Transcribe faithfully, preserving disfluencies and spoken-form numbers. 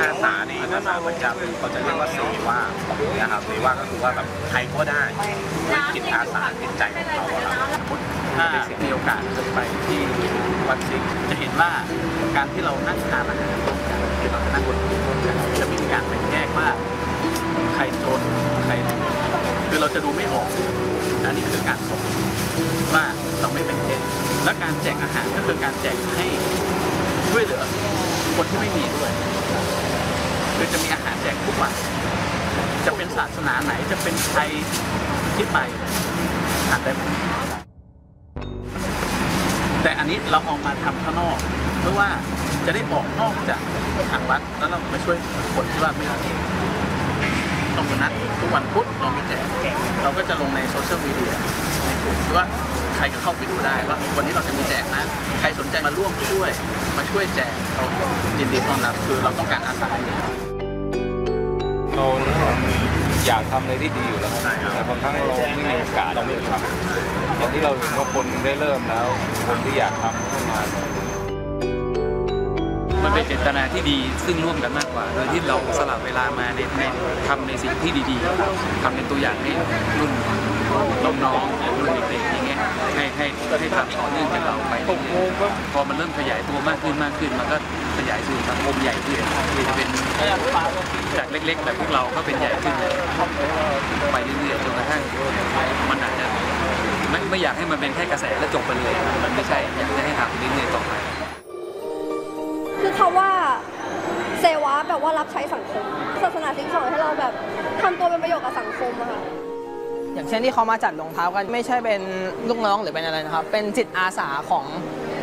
อาสานี่อาสาประจำเขาจะเรียกว่าเสว่านะครับเสว่าก็คือว่าแบบใครก็ได้ด้วยจิตอาสาจิตใจของเขาครับถ้ามีโอกาสจะไปที่วัดสิงห์จะเห็นว่าการที่เรานั่งทานอาหารร่วมกันหรือเราจะนั่งบนที่ร่วมกันจะไม่มีการแบ่งแยกว่าใครจนใครคือเราจะดูไม่ออกอันนี้คือการส่งว่าเราไม่เป็นแยกและการแจกอาหารก็คือการแจกให้ช่วยเหลือคนที่ไม่มีด้วยคือจะมีอาหารแจกทุกวันจะเป็นศาสนาไหนจะเป็นใครที่ไปทานได้หมดแต่อันนี้เราเอามาทำข้างนอกเพื่อว่าจะได้ออกนอกจากทางวัดแล้วเราไปช่วยคนที่ว่าไม่มีต้องนัดทุกวันพุธเรามีแจกเราก็จะลงในโซเชียลมีเดียในกลุ่มว่าใครก็เข้าไปดูได้ว่าวันนี้เราจะมีแจกนะใครสนใจมาร่วมช่วยมาช่วยแจกเรายินดีต้อนรับคือเราต้องการอาสาเราอยากทำอะไรที่ดีอยู่แล้วแต่บางครั้งเราไม่มีโอกาสเราไม่ทำอย่างที่เราเห็นว่าคนได้เริ่มแล้วคนที่อยากทำขึ้นมามันเป็นเจตนาที่ดีซึ่งร่วมกันมากกว่าโดยที่เราสลับเวลามาในในทำในสิ่งที่ดีๆทำเป็นตัวอย่างให้รุ่นน้องๆรุ่นเด็กๆอย่างเงี้ยให้ให้ให้ทำต่อเนื่องกันเราไปพอมันเริ่มขยายตัวมากขึ้นมากขึ้นมันก็ขยายสู่สังคมใหญ่ขึ้นคือจะเป็นจากเล็กๆแบบพวกเราก็เป็นใหญ่ขึ้นไปเรื่อยๆจนกระทั่งมันอาจจะไม่ไม่อยากให้มันเป็นแค่กระแสแล้วจบไปเลยมันไม่ใช่อยากจะให้ทำเรื่อยๆต่อไปคือเขาว่าเซวะแบบว่ารับใช้สังคมศาสนาซิกสอนให้เราแบบทำตัวเป็นประโยชน์กับสังคมอะค่ะอย่างเช่นที่เขามาจัดรองเท้ากันไม่ใช่เป็นลูกน้องหรือเป็นอะไรนะครับเป็นจิตอาสาของ